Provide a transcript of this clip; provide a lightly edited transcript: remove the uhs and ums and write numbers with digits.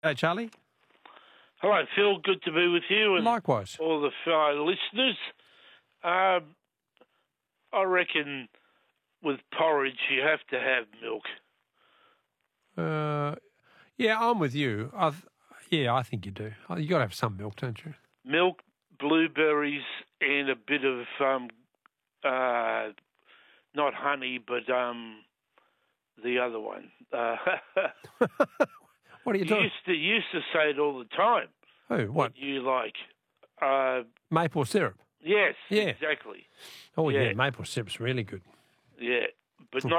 Hey, Charlie. Hello, Phil. Good to be with you and Likewise. all the fellow listeners. I reckon with porridge you have to have milk. Yeah, I'm with you. I think you do. You got to have some milk, don't you? Milk, blueberries, and a bit of not honey, but the other one. What are you doing? You used to say it all the time. Who? What? You like? Maple syrup. Yes. Yeah. Exactly. Oh, yeah. Yeah. Maple syrup's really good. Yeah, but not